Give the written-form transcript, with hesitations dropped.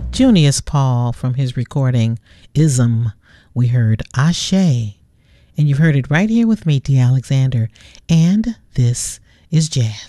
Junius Paul from his recording Ism. We heard Ashe, and you've heard it right here with me, T. Alexander, and this is jazz.